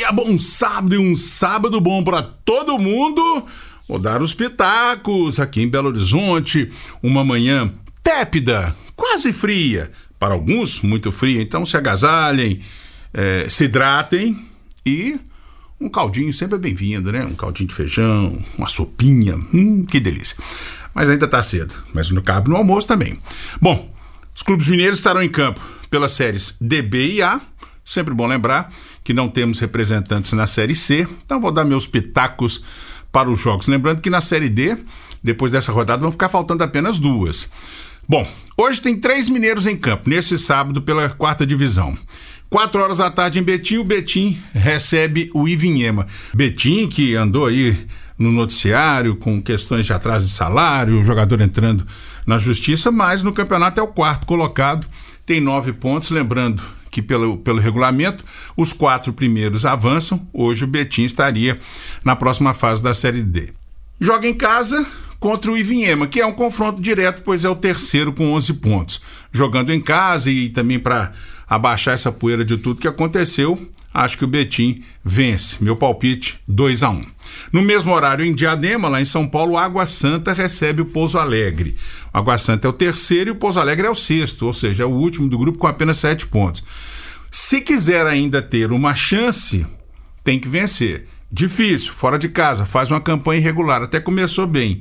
dia, bom sábado e um sábado bom para todo mundo. Vou dar os pitacos aqui em Belo Horizonte, uma manhã tépida, quase fria, para alguns muito fria, então se agasalhem, se hidratem e um caldinho sempre é bem-vindo, né? Um caldinho de feijão, uma sopinha, que delícia. Mas ainda tá cedo, mas não cabe no almoço também. Bom, os clubes mineiros estarão em campo pelas séries D, B e A. Sempre bom lembrar que não temos representantes na Série C, então vou dar meus pitacos para os jogos. Lembrando que na Série D, depois dessa rodada, vão ficar faltando apenas 2. Bom, hoje tem 3 mineiros em campo, nesse sábado pela 4ª divisão. 4 horas da tarde em Betim, o Betim recebe o Ivinhema. Betim que andou aí no noticiário com questões de atraso de salário, o jogador entrando na justiça, mas no campeonato é o 4º colocado, tem 9 pontos, lembrando que pelo regulamento, os 4 primeiros avançam. Hoje o Betim estaria na próxima fase da Série D. Joga em casa contra o Ivinhema, que é um confronto direto, pois é o 3º com 11 pontos. Jogando em casa e também para abaixar essa poeira de tudo que aconteceu, acho que o Betim vence. Meu palpite, 2-1. No mesmo horário em Diadema, lá em São Paulo, o Água Santa recebe o Pouso Alegre. O Água Santa é o 3º e o Pouso Alegre é o 6º, ou seja, é o último do grupo com apenas 7 pontos. Se quiser ainda ter uma chance, tem que vencer. Difícil, fora de casa, faz uma campanha irregular, até começou bem.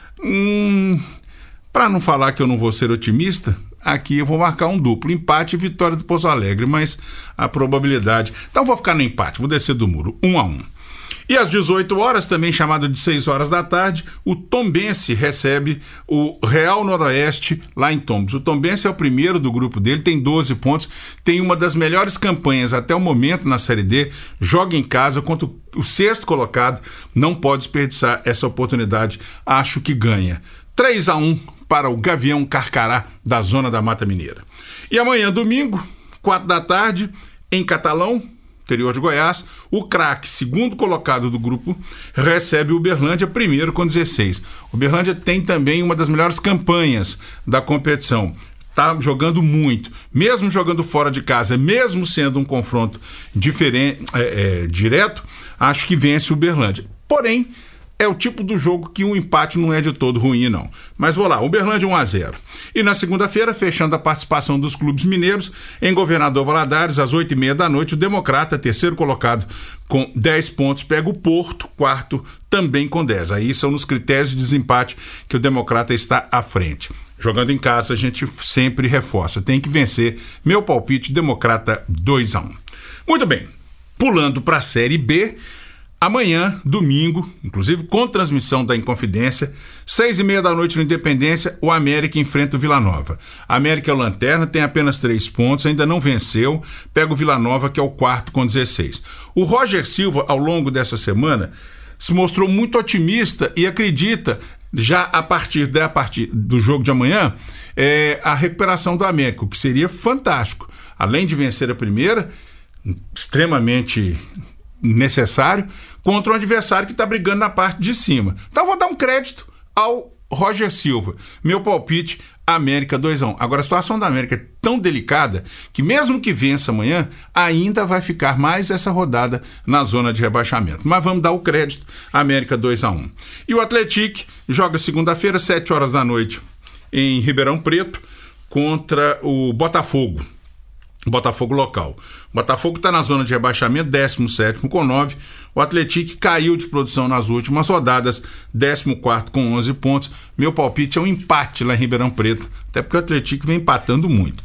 Para não falar que eu não vou ser otimista, aqui eu vou marcar um duplo, empate e vitória do Pouso Alegre, mas a probabilidade... Então vou ficar no empate, vou descer do muro, 1-1. E às 18 horas, também chamado de 6 horas da tarde, o Tombense recebe o Real Noroeste lá em Tombos. O Tombense é o primeiro do grupo dele, tem 12 pontos, tem uma das melhores campanhas até o momento na Série D, joga em casa contra o 6º colocado, não pode desperdiçar essa oportunidade, acho que ganha. 3-1 para o Gavião Carcará da Zona da Mata Mineira. E amanhã, domingo, 4 da tarde, em Catalão, interior de Goiás, o Craque, 2º colocado do grupo, recebe o Uberlândia, 1º com 16. O Uberlândia tem também uma das melhores campanhas da competição. Está jogando muito, mesmo jogando fora de casa, mesmo sendo um confronto direto, acho que vence o Uberlândia. Porém, é o tipo do jogo que um empate não é de todo ruim, não. Mas vou lá, Uberlândia 1-0. E na segunda-feira, fechando a participação dos clubes mineiros, em Governador Valadares, às 8h30 da noite, o Democrata, 3º colocado com 10 pontos, pega o Porto, 4º, também com 10. Aí são nos critérios de desempate que o Democrata está à frente. Jogando em casa, a gente sempre reforça, tem que vencer. Meu palpite, Democrata 2-1. Muito bem, pulando para a Série B, amanhã, domingo, inclusive com transmissão da Inconfidência, 6h30 da noite no Independência, o América enfrenta o Vila Nova. A América é o lanterna, tem apenas 3 pontos, ainda não venceu, pega o Vila Nova, que é o 4º com 16. O Roger Silva, ao longo dessa semana, se mostrou muito otimista e acredita, já a partir do jogo de amanhã, a recuperação do América, o que seria fantástico. Além de vencer a primeira, extremamente necessário, contra um adversário que está brigando na parte de cima. Então vou dar um crédito ao Roger Silva. Meu palpite, América 2-1. Agora a situação da América é tão delicada que mesmo que vença amanhã, ainda vai ficar mais essa rodada na zona de rebaixamento. Mas vamos dar o crédito, América 2-1. E o Atlético joga segunda-feira, 7 horas da noite, em Ribeirão Preto, contra o Botafogo. Botafogo local. O Botafogo está na zona de rebaixamento, 17º com 9. O Atlético caiu de produção nas últimas rodadas, 14º com 11 pontos. Meu palpite é um empate lá em Ribeirão Preto, até porque o Atlético vem empatando muito.